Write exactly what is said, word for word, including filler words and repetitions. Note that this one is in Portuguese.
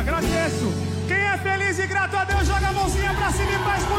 agradeço. Quem é feliz e grato a Deus, joga a mãozinha pra cima e faz